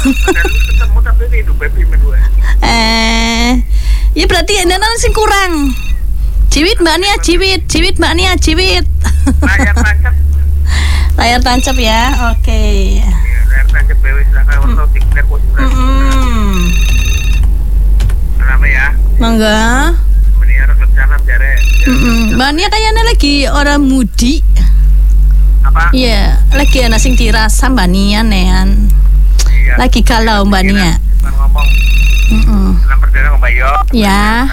Ketemu tapi itu baby menua. Ya berarti nana sing kurang. Ciwit Mbak Nia, ciwit Mbak Nia, ciwit. Layar tancap ya, oke. Layar tancap bebas lah kalau untuk tiktok kenapa ya? Mangga. Mendingan harus jalan jare. Mbak Nia kayaknya lagi orang mudi. Apa? Iya, lagi ana sing dirasa Mbak Nia nean. Iya. Lagi galau Mbak Nia. Ngomong. Dalam perdana Mbak Yo. Ya.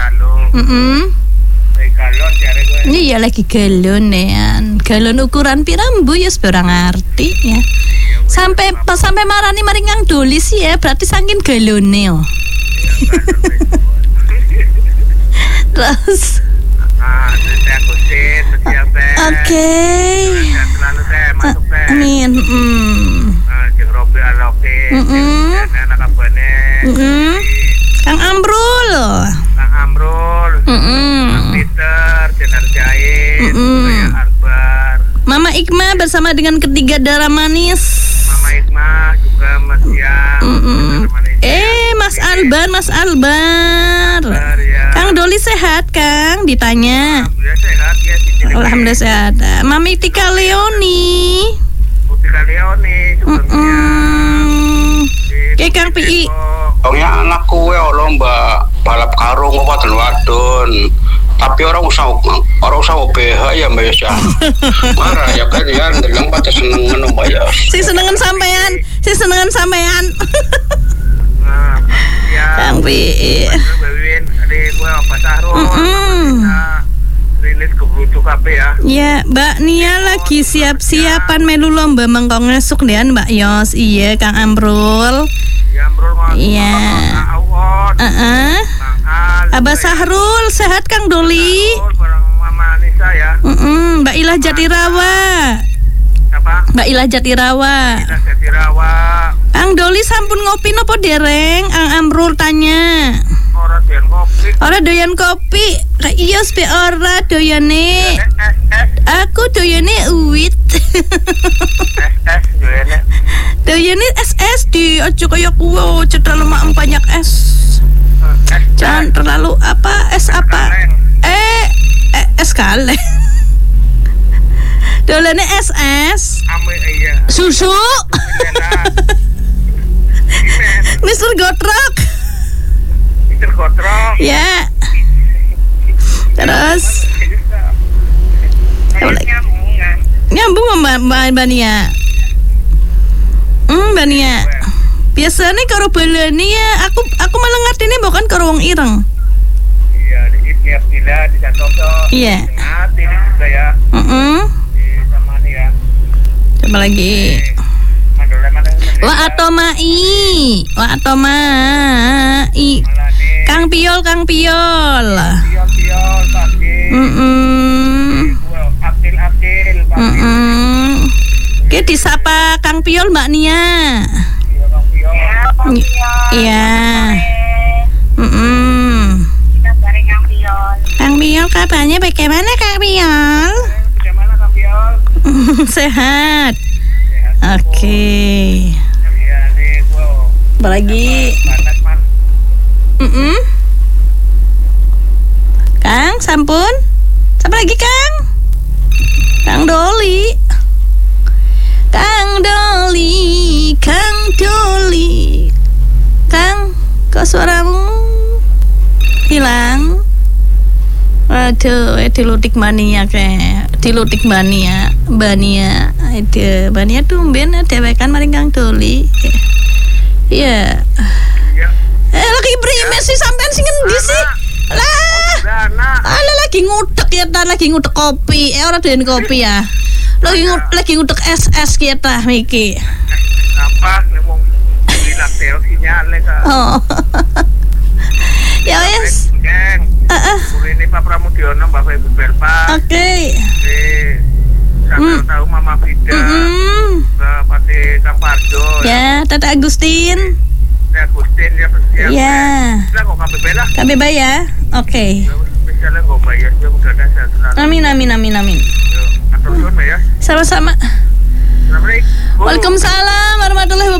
Galon jare gue. Iya lagi galon nean. Galon ukuran pirambu ya sebarang ngerti ya. Sampai marani maringang dolis ya, berarti saking galone yo. Terus oke. Selalu teh masuk teh. Amin. Jeung Robi Aloke. Anak abane. Kang Amrul. Peter, Jenar Jahit, Akbar. Mama Ikma bersama dengan ketiga darah manis. Mama Ikma juga Mas Yang. Mas Albar. Ya. Kang Doli sehat, Kang? Ditanya. Alhamdulillah sehat ya. Alhamdulillah sehat. Mami Tika Leoni. Tika Leoni sebelumnya. Kang PI. Pokoknya anak kue lomba balap karung wadon. Tapi orang usah OBH ya Mbak Yosya. Marah ya kan ya, ndeleng pada seneng Mbak ya. Si senengan sampean. Ya. Kang PI. Bawin adik gue apa Sahrul. Rilis kebutuh kabeh ya. Ya, Mbak Nia lagi siap-siapan melu lomba mengkong ngesuk dean Mbak Yos. Iya, Kang Amrul. Ya Amrul mau. Iya. Abah Sahrul sehat Kang Doli. Bareng Mama Anissa ya. Mbak Ilah Jatirawa. Apa? Mbak Ilah Jatirawa. Jatirawa. Kang Doli sampun ngopi nopo dereng? Ang Amrul tanya. Ora doyan kopi. Kak Iyos be ora doyane. Aku doyane uwit. Doyane SS di ojo kaya kuwe cedal lemak banyak es. Jangan terlalu es apa? Es kaleng. Dolane SS. Susu. Mr. Gotrok. Ya. Terus nyambung Mbak Nia. Mbak Nia. Biasanya karo balani ya, aku malah ngertine bukan karo wong ireng. Iya, di Bila di Santoso. Iya. Ini juga ya. Di sama nih ya. Coba lagi. Wa atomai. Kang Piol. Piol pagi. April pagi. Oke, disapa Kang Piol Mbak Nia. Iya. Kita bareng Kang Piol. Kang Piol kabarnya bagaimana Kang Piol? Bagaimana Kang Piol? Sehat. Oke. Iya nih gua. Apalagi? Kang, sampun. Siapa lagi Kang? Kang Doli. Kang, kok suaramu hilang? Waduh, dilutik mania kayak dilutik mania, Bania, ada Bania tumben dewekan maring Kang Doli. Iya. Lagi primes sih sampean sing ngendi sih? Lah lagi ngudek ya ta, lagi ngudek kopi. Ora doyan kopi ya. Lagi ngudek SS ki ta miki. Apa ngomong bilang terus sinyal ka. Oh. Ya wes. Ini Pak Pramudiono, Bapak Ibu Belpa. Oke. Sampai tahu Mama Fida. Bapak Kang Pardo. Ya, Tata Agustin. Agustin ya persiapan. Ya. Lah kok KBB lah. KBB ya. Oke. Misalnya kok bayar dia mudah-mudahan sehat selalu. Amin. Atur nuhun ya. Sama-sama. Assalamualaikum. Waalaikumsalam warahmatullahi wabarakatuh.